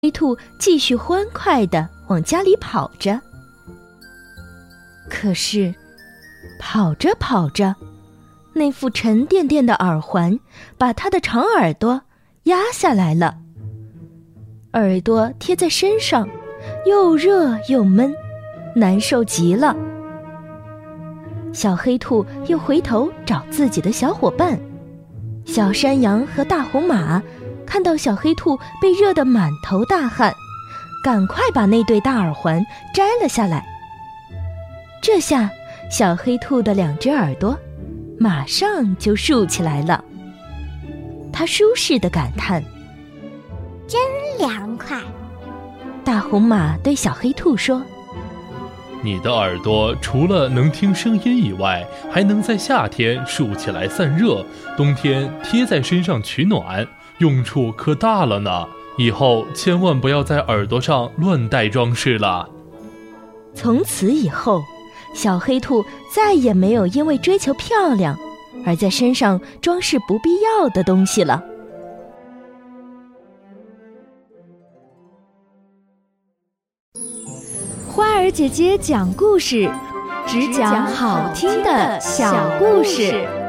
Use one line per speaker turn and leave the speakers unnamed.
黑兔继续欢快地往家里跑着。可是，跑着跑着，那副沉甸甸的耳环把它的长耳朵压下来了。耳朵贴在身上，又热又闷，难受极了。小黑兔又回头找自己的小伙伴，小山羊和大红马看到小黑兔被热得满头大汗，赶快把那对大耳环摘了下来。这下小黑兔的2只耳朵马上就竖起来了。它舒适地感叹：
真凉快。
大红马对小黑兔说：
你的耳朵除了能听声音以外，还能在夏天竖起来散热，冬天贴在身上取暖，用处可大了呢。以后千万不要在耳朵上乱戴装饰了。
从此以后，小黑兔再也没有因为追求漂亮而在身上装饰不必要的东西了。
花儿姐姐讲故事，只讲好听的小故事。